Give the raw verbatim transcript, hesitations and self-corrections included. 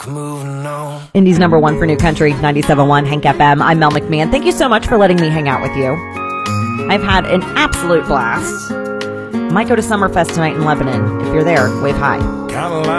moving on. Indy's number one for new country, ninety-seven point one Hank F M. I'm Mel McMahon. Thank you so much for letting me hang out with you. I've had an absolute blast. Might go to Summerfest tonight in Lebanon. If you're there, wave hi. Kinda like